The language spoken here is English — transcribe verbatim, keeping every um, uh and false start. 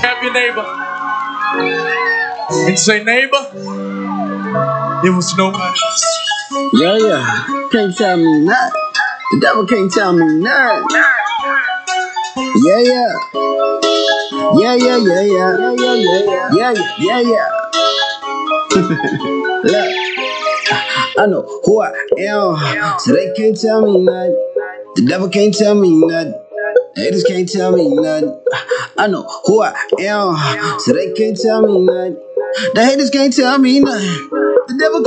Grab your neighbor and say, neighbor, it was nobody else. Yeah, yeah. Can't tell me nothing. The devil can't tell me nothing. Yeah, yeah. Yeah, yeah, yeah, yeah. Yeah, yeah, yeah, yeah. Yeah, yeah, yeah. Look, I know who I am, so they can't tell me nothing. The devil can't tell me nothing. Haters can't tell me nothing. I know who I am, so they can't tell me nothing. The haters can't tell me nothing. The devil